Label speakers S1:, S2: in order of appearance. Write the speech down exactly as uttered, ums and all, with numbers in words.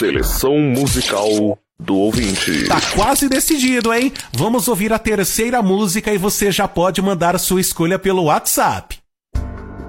S1: Seleção musical do ouvinte.
S2: Tá quase decidido, hein? Vamos ouvir a terceira música e você já pode mandar sua escolha pelo WhatsApp.